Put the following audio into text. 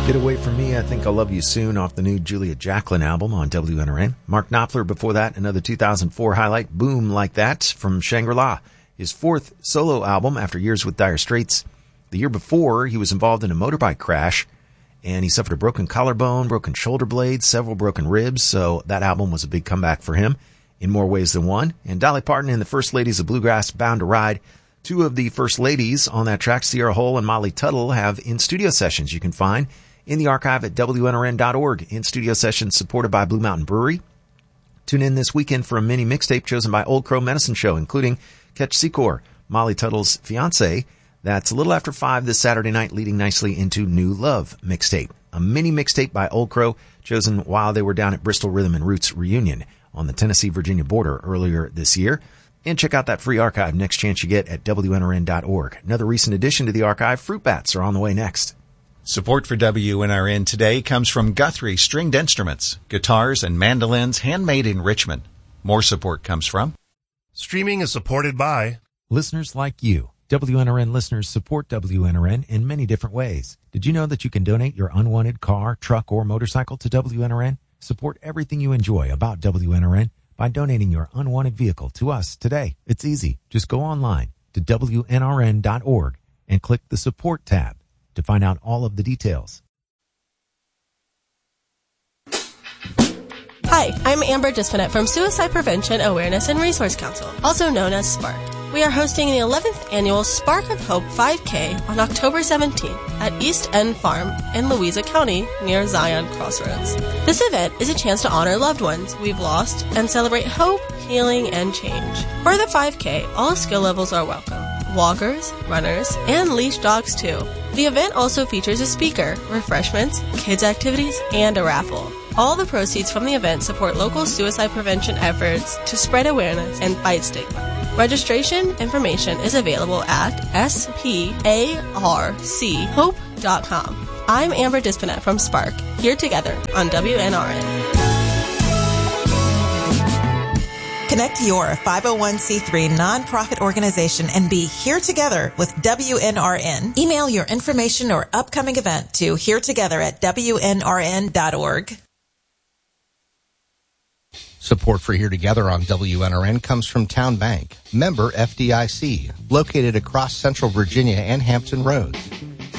Get Away From Me, I Think I'll Love You Soon off the new Julia Jacklin album on WNRN. Mark Knopfler before that, another 2004 highlight, Boom Like That from Shangri-La, his fourth solo album after years with Dire Straits. The year before, he was involved in a motorbike crash, and he suffered a broken collarbone, broken shoulder blades, several broken ribs, so that album was a big comeback for him in more ways than one. And Dolly Parton and the First Ladies of Bluegrass, Bound to Ride. Two of the First Ladies on that track, Sierra Hull and Molly Tuttle, have in-studio sessions you can find in the archive at WNRN.org. In-studio sessions supported by Blue Mountain Brewery. Tune in this weekend for a mini mixtape chosen by Old Crow Medicine Show, including Ketch Secor, Molly Tuttle's fiance. That's a little after 5 this Saturday night, leading nicely into New Love mixtape. A mini mixtape by Old Crow, chosen while they were down at Bristol Rhythm and Roots reunion on the Tennessee-Virginia border earlier this year. And check out that free archive next chance you get at WNRN.org. Another recent addition to the archive, Fruit Bats, are on the way next. Support for WNRN today comes from Guthrie Stringed Instruments, guitars and mandolins handmade in Richmond. More support comes from Streaming is supported by listeners like you. WNRN listeners support WNRN in many different ways. Did you know that you can donate your unwanted car, truck, or motorcycle to WNRN? Support everything you enjoy about WNRN by donating your unwanted vehicle to us today. It's easy. Just go online to WNRN.org and click the support tab to find out all of the details. Hi, I'm Amber Dispinet from Suicide Prevention Awareness and Resource Council, also known as SPARK. We are hosting the 11th annual Spark of Hope 5K on October 17th at East End Farm in Louisa County near Zion Crossroads. This event is a chance to honor loved ones we've lost and celebrate hope, healing, and change. For the 5K, all skill levels are welcome. Walkers, runners, and leash dogs too. The event also features a speaker, refreshments, kids activities, and a raffle. All the proceeds from the event support local suicide prevention efforts to spread awareness and fight stigma. Registration information is available at sparchope.com. I'm Amber Dispinet from Spark, here together on WNRN. Connect your 501c3 nonprofit organization and be here together with WNRN. Email your information or upcoming event to heretogether@WNRN.org. Support for Here Together on WNRN comes from Town Bank, member FDIC, located across Central Virginia and Hampton Roads.